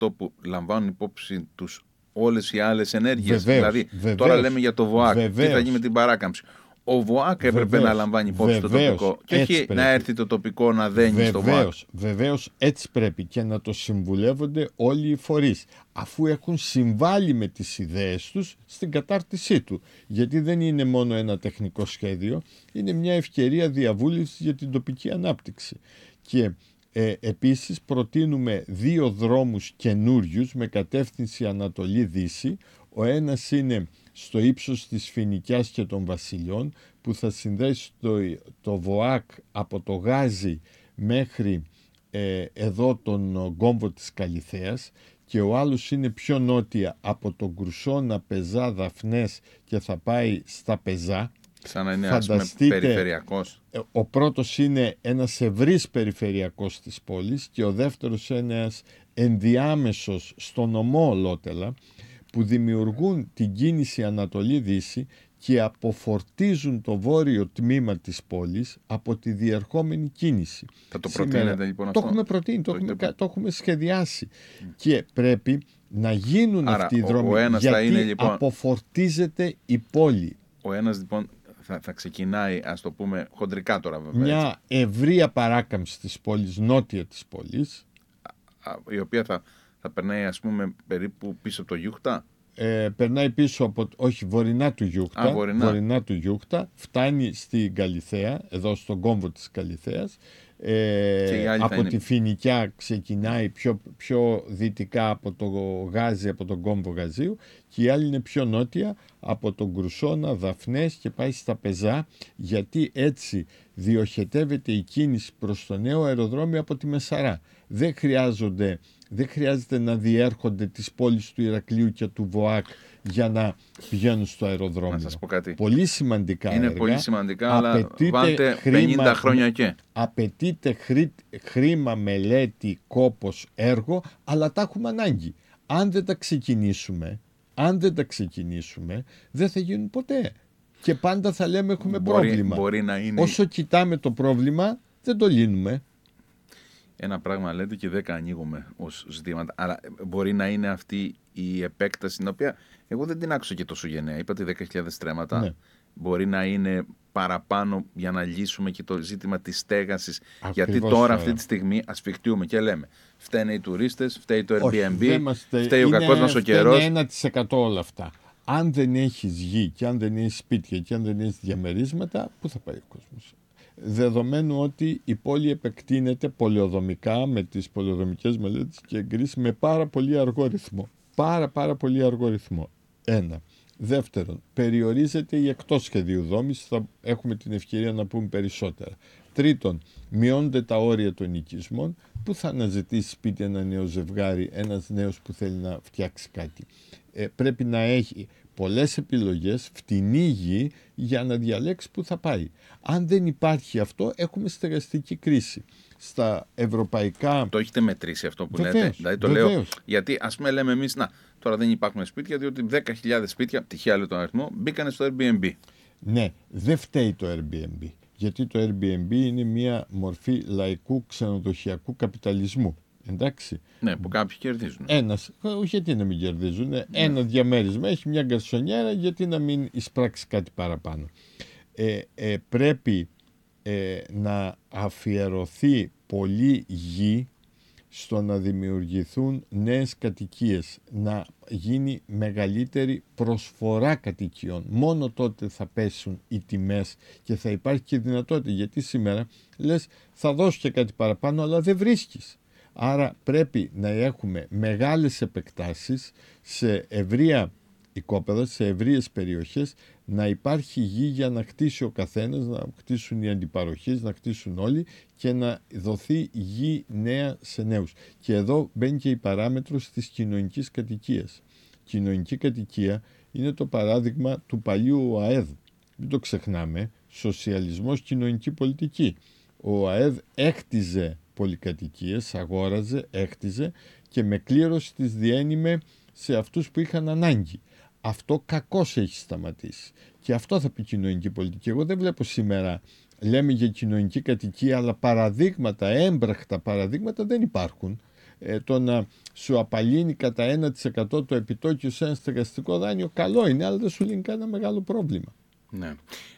αυτό που λαμβάνουν υπόψη τους όλες οι άλλες ενέργειες? Βεβαίως, Δηλαδή, βεβαίως, τώρα λέμε για το ΒΟΑΚ, τι θα βεβαίως. γίνει με την παράκαμψη. Ο ΒΟΑΚ έπρεπε Βεβαίως, να λαμβάνει υπόψη το βεβαίως, τοπικό και έτσι όχι πρέπει. να έρθει το τοπικό να δένει στο ΒΟΑΚ. Βεβαίως, έτσι πρέπει και να το συμβουλεύονται όλοι οι φορείς, αφού έχουν συμβάλει με τις ιδέες τους στην κατάρτισή του. Γιατί δεν είναι μόνο ένα τεχνικό σχέδιο, είναι μια ευκαιρία διαβούλευσης για την τοπική ανάπτυξη. Και επίσης προτείνουμε 2 δρόμους καινούριους με κατεύθυνση Ανατολή-Δύση. Ο ένας είναι στο ύψος της Φοινικιάς και των Βασιλιών, που θα συνδέσει το ΒΟΑΚ από το Γάζι μέχρι εδώ τον κόμβο της Καλιθέας, και ο άλλος είναι πιο νότια από τον Κρουσόνα, Πεζά, Δαφνές και θα πάει στα Πεζά. Σαν να είναι, ας πούμε, περιφερειακός. Ο πρώτος είναι ένας ευρύς περιφερειακός της πόλης και ο δεύτερος ένας ενδιάμεσος στο νομό Ολότελα, που δημιουργούν την κίνηση Ανατολή-Δύση και αποφορτίζουν το βόρειο τμήμα της πόλης από τη διερχόμενη κίνηση. Θα το προτείνετε λοιπόν αυτό? Το έχουμε προτείνει, το έχουμε σχεδιάσει. Και πρέπει να γίνουν αυτοί οι δρόμοι, γιατί είναι, λοιπόν, αποφορτίζεται η πόλη. Ο ένας λοιπόν θα ξεκινάει, ας το πούμε, χοντρικά τώρα βέβαια. Μια ευρεία παράκαμψη της πόλης, νότια της πόλης. Η οποία θα περνάει, ας πούμε, περίπου πίσω από το Γιούχτα. Περνάει πίσω από, όχι, βορεινά του Γιούχτα. Βορεινά του Γιούχτα, φτάνει στην Καλιθέα, εδώ στον κόμβο της Καλιθέας. Από τη Φοινικιά ξεκινάει πιο δυτικά από το Γάζι, από τον κόμβο Γαζίου, και η άλλη είναι πιο νότια από τον Κρουσόνα, Δαφνές και πάει στα Πεζά, γιατί έτσι διοχετεύεται η κίνηση προς το νέο αεροδρόμιο από τη Μεσαρά. Δεν χρειάζεται να διέρχονται τις πόλεις του Ηρακλείου και του ΒΟΑΚ για να πηγαίνουν στο αεροδρόμιο. Να σας πω κάτι. Πολύ σημαντικά είναι έργα. Πολύ σημαντικά, αλλά βάλτε 50 χρόνια και. Απαιτείται χρήμα, μελέτη, κόπος, έργο, αλλά τα έχουμε ανάγκη. Αν δεν τα ξεκινήσουμε, δεν θα γίνουν ποτέ. Και πάντα θα λέμε έχουμε πρόβλημα. Μπορεί να είναι... Όσο κοιτάμε το πρόβλημα, δεν το λύνουμε. Ένα πράγμα λέτε και 10 ανοίγουμε ως ζητήματα. Αλλά μπορεί να είναι αυτή η επέκταση, την οποία εγώ δεν την άκουσα και τόσο γενναία. Είπατε 10.000 στρέμματα. Ναι. Μπορεί να είναι παραπάνω για να λύσουμε και το ζήτημα της στέγασης. Γιατί τώρα αυτή τη στιγμή ασφιχτιούμε και λέμε φταίνε οι τουρίστες, φταίει το Airbnb, φταίει ο κακός μας ο καιρός. Είναι 1% όλα αυτά. Αν δεν έχεις γη και αν δεν έχεις σπίτια και αν δεν έχεις διαμερίσματα, πού θα πάει ο κόσμος? Δεδομένου ότι η πόλη επεκτείνεται πολεοδομικά με τις πολεοδομικές μελέτες και εγκρίσεις με πάρα πολύ αργό ρυθμό. Πάρα πολύ αργό ρυθμό. Ένα. Δεύτερον, περιορίζεται η εκτός σχεδίου δόμηση, θα έχουμε την ευκαιρία να πούμε περισσότερα. Τρίτον, μειώνονται τα όρια των οικισμών. Πού θα αναζητήσει σπίτι ένα νέο ζευγάρι, ένας νέος που θέλει να φτιάξει κάτι? Πρέπει να έχει πολλές επιλογές, φτηνή γη για να διαλέξει που θα πάει. Αν δεν υπάρχει αυτό, έχουμε στεγαστική κρίση. Στα ευρωπαϊκά... Το έχετε μετρήσει αυτό που βεβαίως, λέτε? Δηλαδή το λέω γιατί, ας πούμε, λέμε εμείς, τώρα δεν υπάρχουν σπίτια, διότι 10.000 σπίτια, τυχαία λέω τον αριθμό, μπήκανε στο Airbnb. Ναι, δεν φταίει το Airbnb. Γιατί το Airbnb είναι μια μορφή λαϊκού ξενοδοχειακού καπιταλισμού. Εντάξει. Ναι, που κάποιοι κερδίζουν. Γιατί να μην κερδίζουν. Ναι. Ένα διαμέρισμα έχει μια γκαρσονιέρα, γιατί να μην εισπράξει κάτι παραπάνω? Πρέπει να αφιερωθεί πολύ γη στο να δημιουργηθούν νέες κατοικίες, να γίνει μεγαλύτερη προσφορά κατοικιών. Μόνο τότε θα πέσουν οι τιμές και θα υπάρχει και δυνατότητα, γιατί σήμερα λες θα δώσω και κάτι παραπάνω, αλλά δεν βρίσκεις. Άρα πρέπει να έχουμε μεγάλες επεκτάσεις σε ευρεία οικόπεδα, σε ευρείες περιοχές, να υπάρχει γη για να χτίσει ο καθένας, να χτίσουν οι αντιπαροχές, να χτίσουν όλοι και να δοθεί γη νέα σε νέους. Και εδώ μπαίνει και η παράμετρος της κοινωνικής κατοικίας. Κοινωνική κατοικία είναι το παράδειγμα του παλιού ΟΑΕΔ. Μην το ξεχνάμε, σοσιαλισμός, κοινωνική πολιτική. Ο ΟΑΕΔ έκτιζε πολυκατοικίες, αγόραζε, έκτιζε και με κλήρωση τις διένυμε σε αυτούς που είχαν ανάγκη. Αυτό κακώς έχει σταματήσει. Και αυτό θα πει κοινωνική πολιτική. Εγώ δεν βλέπω σήμερα, λέμε για κοινωνική κατοικία, αλλά παραδείγματα, έμπραχτα παραδείγματα δεν υπάρχουν. το να σου απαλύνει κατά 1% το επιτόκιο σε ένα στεγαστικό δάνειο, καλό είναι, αλλά δεν σου λύνει κανένα μεγάλο πρόβλημα. Ναι.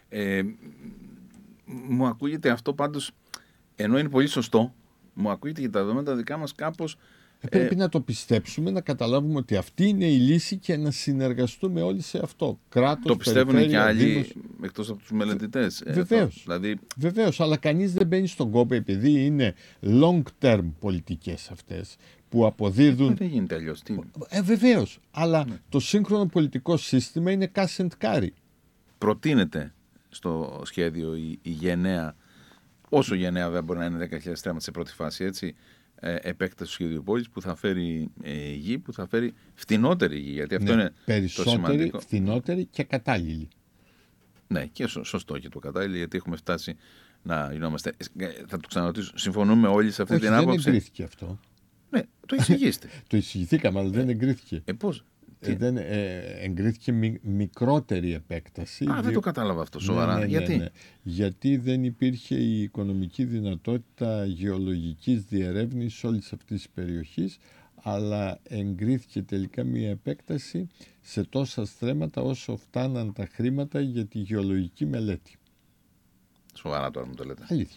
Μου ακούγεται αυτό πάντως, ενώ είναι πολύ σωστό, μου ακούγεται και τα δεδομένα δικά μας κάπως. Πρέπει να το πιστέψουμε, να καταλάβουμε ότι αυτή είναι η λύση και να συνεργαστούμε όλοι σε αυτό. Κράτος, το πιστεύουν και άλλοι Δήμος... εκτός από τους μελετητές. Βεβαίως. Δηλαδή... Βεβαίως, αλλά κανείς δεν μπαίνει στον κόπο επειδή είναι long term πολιτικές αυτές που αποδίδουν. Δεν γίνεται αλλιώς. Βεβαίως, αλλά το σύγχρονο πολιτικό σύστημα είναι cash and carry. Προτείνεται στο σχέδιο η γενναία, όσο γενναία δεν μπορεί να είναι 10.000 στρέμματα σε πρώτη φάση, έτσι, επέκταση του σχεδίου πόλης που θα φέρει γη, που θα φέρει φτηνότερη γη, γιατί αυτό είναι το σημαντικό. Φτηνότερη και κατάλληλη. Ναι, και σωστό και το κατάλληλο, γιατί έχουμε φτάσει να γινόμαστε. Θα το ξαναρωτήσω, συμφωνούμε όλοι σε αυτή την άποψη? Δεν εγκρίθηκε αυτό. Ναι, το εξηγήστε. Το εξηγηθήκαμε, αλλά δεν εγκρίθηκε. Πώς? Δεν εγκρίθηκε μικρότερη επέκταση. Δεν το κατάλαβα αυτό σοβαρά. Γιατί? Ναι. Γιατί δεν υπήρχε η οικονομική δυνατότητα γεωλογικής διερεύνησης όλης αυτής της περιοχής, αλλά εγκρίθηκε τελικά μια επέκταση σε τόσα στρέμματα όσο φτάναν τα χρήματα για τη γεωλογική μελέτη. Σοβαρά τώρα μου το λέτε? Αλήθεια.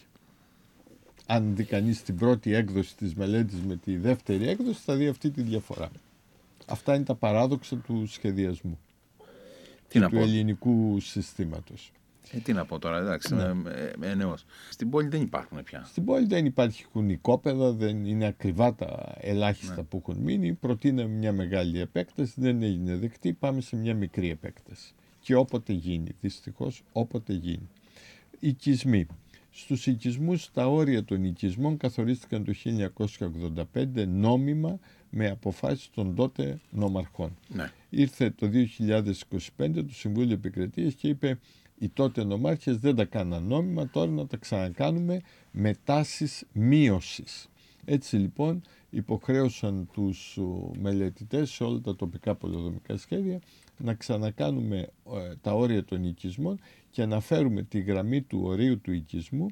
Αν δει κανείς την πρώτη έκδοση της μελέτης με τη δεύτερη έκδοση, θα δει αυτή τη διαφορά. Αυτά είναι τα παράδοξα του σχεδιασμού του ελληνικού συστήματος. Τι να πω τώρα, εντάξει, νέος. Στην πόλη δεν υπάρχουν πια. Στην πόλη δεν υπάρχουν οικόπεδα, δεν είναι ακριβά τα ελάχιστα που έχουν μείνει. Προτείναμε μια μεγάλη επέκταση, δεν έγινε δεκτή, πάμε σε μια μικρή επέκταση. Και όποτε γίνει, δυστυχώς όποτε γίνει. Οικισμοί. Στους οικισμούς, τα όρια των οικισμών καθορίστηκαν το 1985 νόμιμα με αποφάσεις των τότε νομαρχών. Ναι. Ήρθε το 2025 το Συμβούλιο Επικρατείας και είπε οι τότε νομάρχες δεν τα κάναν νόμιμα, τώρα να τα ξανακάνουμε με τάσεις μείωσης. Έτσι λοιπόν υποχρέωσαν τους μελετητές σε όλα τα τοπικά πολεοδομικά σχέδια να ξανακάνουμε τα όρια των οικισμών και να φέρουμε τη γραμμή του ορίου του οικισμού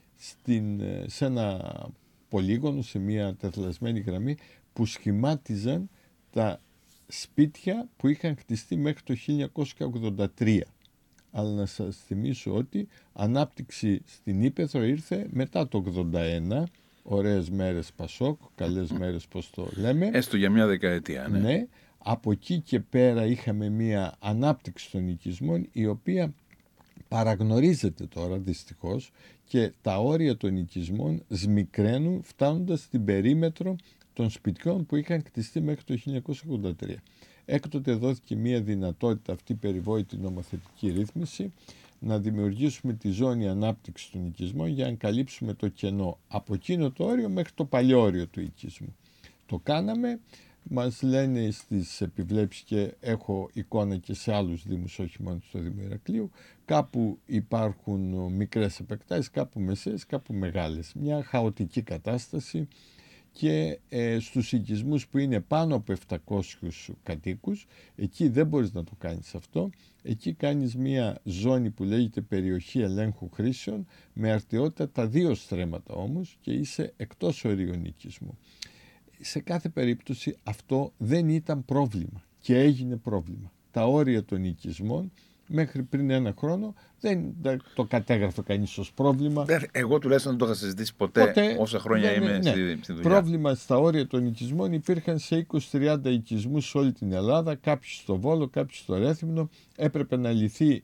σε ένα πολύγωνο, σε μια τεθλασμένη γραμμή που σχημάτιζαν τα σπίτια που είχαν χτιστεί μέχρι το 1983. Αλλά να σας θυμίσω ότι ανάπτυξη στην Ήπεθρο ήρθε μετά το 81, ωραίες μέρες Πασόκ, καλές μέρες πώς το λέμε. Έστω για μια δεκαετία, ναι. Ναι. Από εκεί και πέρα είχαμε μια ανάπτυξη των οικισμών η οποία παραγνωρίζεται τώρα δυστυχώς και τα όρια των οικισμών σμικραίνουν φτάνοντας στην περίμετρο των σπιτιών που είχαν κτιστεί μέχρι το 1983. Έκτοτε δόθηκε μια δυνατότητα αυτή η περιβόητη νομοθετική ρύθμιση να δημιουργήσουμε τη ζώνη ανάπτυξης των οικισμών για να καλύψουμε το κενό από εκείνο το όριο μέχρι το παλιό όριο του οικισμού. Το κάναμε, μας λένε στις επιβλέψεις και έχω εικόνα και σε άλλους δήμους, όχι μόνο στο Δήμο Ηρακλείου, κάπου υπάρχουν μικρές επεκτάσεις, κάπου μεσαίες, κάπου μεγάλες. Μια χαοτική κατάσταση. Και στους οικισμούς που είναι πάνω από 700 κατοίκους, εκεί δεν μπορείς να το κάνεις αυτό. Εκεί κάνεις μια ζώνη που λέγεται περιοχή ελέγχου χρήσεων, με αρτιότητα τα 2 στρέμματα όμως και είσαι εκτός ορίων οικισμού. Σε κάθε περίπτωση αυτό δεν ήταν πρόβλημα και έγινε πρόβλημα. Τα όρια των οικισμών μέχρι πριν ένα χρόνο δεν το κατέγραφε κανείς ως πρόβλημα. Εγώ τουλάχιστον δεν το είχα συζητήσει ποτέ όσα χρόνια είμαι στη δουλειά. Πρόβλημα στα όρια των οικισμών υπήρχαν σε 20-30 οικισμούς σε όλη την Ελλάδα, κάποιοι στο Βόλο, κάποιοι στο Ρέθυμνο. Έπρεπε να λυθεί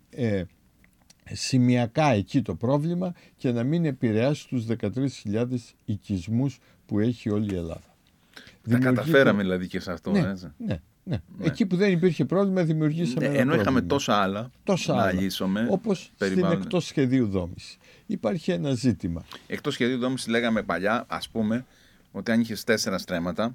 σημειακά εκεί το πρόβλημα και να μην επηρεάσει τους 13.000 οικισμούς που έχει όλη η Ελλάδα. Τα καταφέραμε δηλαδή και σε αυτό. Ναι. Εκεί που δεν υπήρχε πρόβλημα δημιουργήσαμε ένα πρόβλημα. είχαμε τόσα άλλα να λύσουμε. Όπως στην εκτός σχεδίου δόμηση. Υπάρχει ένα ζήτημα. Εκτός σχεδίου δόμηση λέγαμε παλιά, ας πούμε, ότι αν είχες 4 στρέμματα,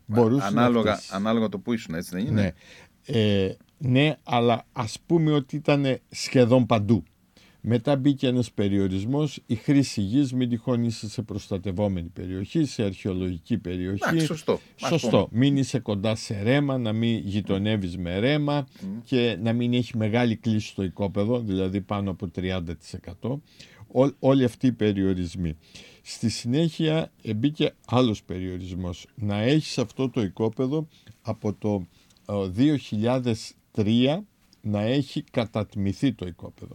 ανάλογα το που ήσουν, έτσι δεν είναι? Ναι, αλλά ας πούμε ότι ήταν σχεδόν παντού. Μετά μπήκε ένας περιορισμός, η χρήση γης, μην τυχόν είσαι σε προστατευόμενη περιοχή, σε αρχαιολογική περιοχή. Σωστό. Μην είσαι κοντά σε ρέμα, να μην γειτονεύεις με ρέμα και να μην έχει μεγάλη κλίση στο οικόπεδο, δηλαδή πάνω από 30%. Όλοι αυτοί οι περιορισμοί. Στη συνέχεια μπήκε άλλος περιορισμός. Να έχεις αυτό το οικόπεδο από το 2003 να έχει κατατμηθεί το οικόπεδο.